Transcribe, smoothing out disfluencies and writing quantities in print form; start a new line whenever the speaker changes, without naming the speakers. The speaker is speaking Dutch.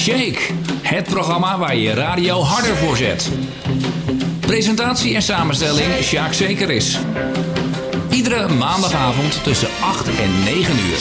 Shake, het programma waar je radio harder voor zet. Presentatie en samenstelling Sjaak Zekeris. Iedere maandagavond tussen 8 en 9 uur.